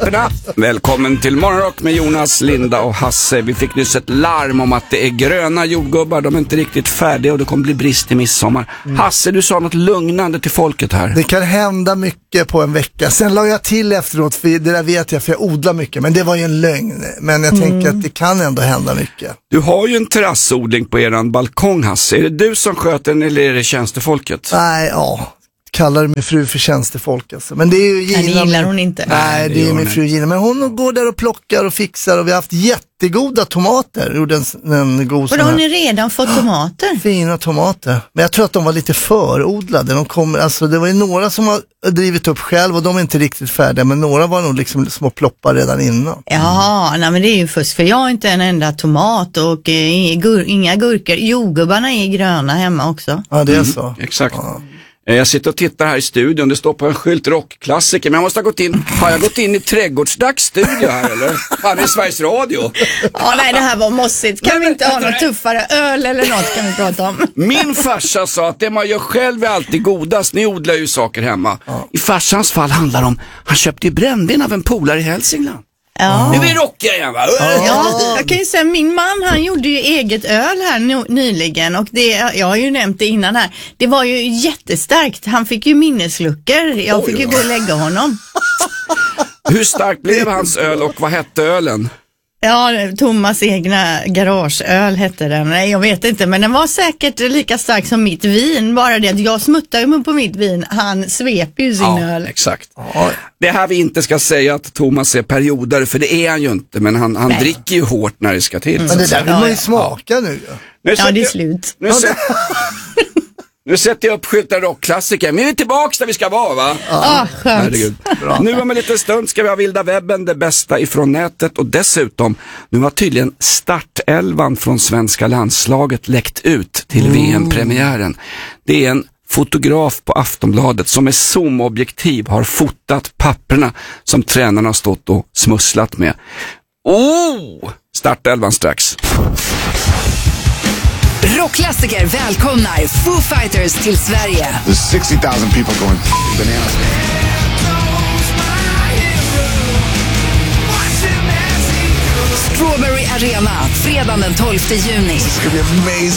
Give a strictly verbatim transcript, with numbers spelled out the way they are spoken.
principerna. Välkommen till Morgonrock med Jonas, Linda och Hasse. Vi fick nyss ett larm om att det är gröna jordgubbar. De är inte riktigt färdiga och det kommer bli brist i midsommar. Mm. Hasse, du sa något lugnande till folket här. Det kan hända mycket på en vecka. Sen la jag till efteråt, för det där vet jag, för jag odlar mycket. Men det var ju en lögn. Men jag mm. tänker att det kan ändå hända mycket. Du har ju en terrassodling på eran balkong, Hasse. Är det du som sköter den eller är det tjänstefolket? Nej, ja. Kallar min fru för tjänstefolk alltså. Men det är ju Gina. Nej, det gillar hon inte. Nej, det, det är min fru Gina. Men hon går där och plockar och fixar. Och vi har haft jättegoda tomater. Gjorde en, en god och då har ni redan fått tomater? Fina tomater. Men jag tror att de var lite förodlade. De kommer, alltså, det var ju några som har drivit upp själv och de är inte riktigt färdiga. Men några var nog liksom små ploppar redan innan. Ja, nej, men det är ju fusk. För jag har inte en enda tomat och eh, gur, inga gurkor. Jordgubbarna är gröna hemma också. Ja, det är mm, så. Exakt. Ja. Jag sitter och tittar här i studion. Det står på en skylt rockklassiker. Men jag måste ha gått in. Har jag gått in i trädgårdsdagsstudio här eller? Fan, det är Sveriges Radio. Ja, nej, det här var mossigt. Kan vi inte ha något tuffare öl eller något kan vi prata om? Min farsa sa att det man gör själv är alltid godast. Ni odlar ju saker hemma. Ja. I farsans fall handlar det om han köpte ju brännvin av en polare i Hälsingland. Ja. Nu är vi rockiga igen, va? Ja, jag kan ju säga, min man han gjorde ju eget öl här no- nyligen och det, jag har ju nämnt det innan här, det var ju jättestarkt, han fick ju minnesluckor, jag Oj, fick ju gå och lägga honom. Hur starkt blev hans öl och vad hette ölen? Ja, Thomas egna garageöl hette den. Nej, jag vet inte, men den var säkert lika stark som mitt vin. Bara det att jag smuttar ju på mitt vin. Han sveper ju sin ja, öl. Exakt. Ja. Det här vi inte ska säga att Thomas är periodare, för det är han ju inte. Men han, han dricker ju hårt när det ska till. Mm. Men det där vill man ju smaka nu. nu ja, det är slut. Nu, nu, Nu sätter jag upp skyltar rockklassiker. Men vi är tillbaka där vi ska vara, va? Ja, ah, skönt. Nu om en liten stund ska vi ha vilda webben, det bästa ifrån nätet. Och dessutom, nu har tydligen startelvan från svenska landslaget läckt ut till mm. V M-premiären. Det är en fotograf på Aftonbladet som med zoomobjektiv har fotat papperna som tränarna har stått och smusslat med. Oh! Startelvan strax. Rockklassiker välkomnar Foo Fighters till Sverige. There's sixty thousand people going bananas. Strawberry Arena, fredagen den tolfte juni. It's gonna be amazing.